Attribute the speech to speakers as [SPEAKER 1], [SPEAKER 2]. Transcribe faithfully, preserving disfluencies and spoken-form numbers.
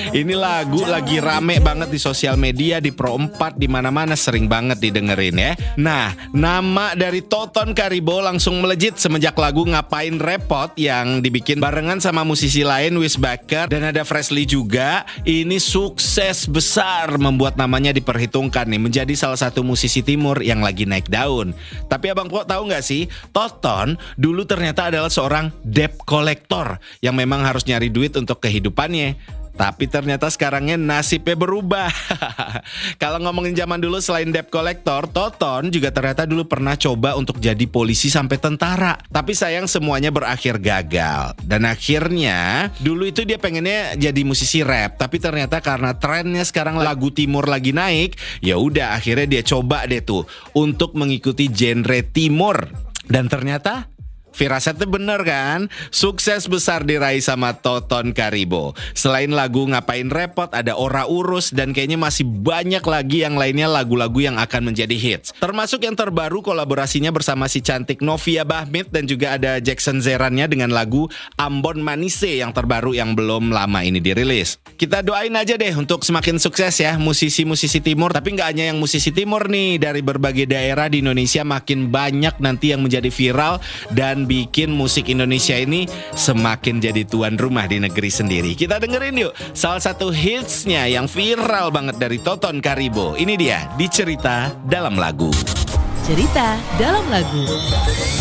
[SPEAKER 1] Ini lagu lagi rame banget di sosial media, di Pro empat, di mana-mana sering banget didengerin ya. Nah, nama dari Toton Karibo langsung melejit semenjak lagu Ngapain Repot yang dibikin barengan sama musisi lain, Wis Baker dan ada Freshly juga. Ini sukses besar membuat namanya diperhitungkan nih menjadi salah satu musisi timur yang lagi naik daun. Tapi Abang Po tahu nggak sih, Toton dulu ternyata adalah seorang debt collector yang memang harus nyari duit untuk kehidupannya. Tapi ternyata sekarangnya nasibnya berubah. Kalau ngomongin zaman dulu selain debt collector, Toton juga ternyata dulu pernah coba untuk jadi polisi sampai tentara. Tapi sayang semuanya berakhir gagal. Dan akhirnya dulu itu dia pengennya jadi musisi rap. Tapi ternyata karena trennya sekarang lagu timur lagi naik, ya udah akhirnya dia coba deh tuh untuk mengikuti genre timur. Dan ternyata firasatnya bener kan? Sukses besar diraih sama Toton Karibo. Selain lagu Ngapain Repot, ada Ora Urus, dan kayaknya masih banyak lagi yang lainnya lagu-lagu yang akan menjadi hits. Termasuk yang terbaru kolaborasinya bersama si cantik Novia Bahmit dan juga ada Jackson Zerannya dengan lagu Ambon Manise yang terbaru yang belum lama ini dirilis. Kita doain aja deh untuk semakin sukses ya musisi-musisi timur. Tapi gak hanya yang musisi timur nih, dari berbagai daerah di Indonesia makin banyak nanti yang menjadi viral dan bikin musik Indonesia ini semakin jadi tuan rumah di negeri sendiri. Kita dengerin yuk salah satu hitsnya yang viral banget dari Toton Karibo. Ini dia di Cerita Dalam Lagu.
[SPEAKER 2] Cerita Dalam Lagu.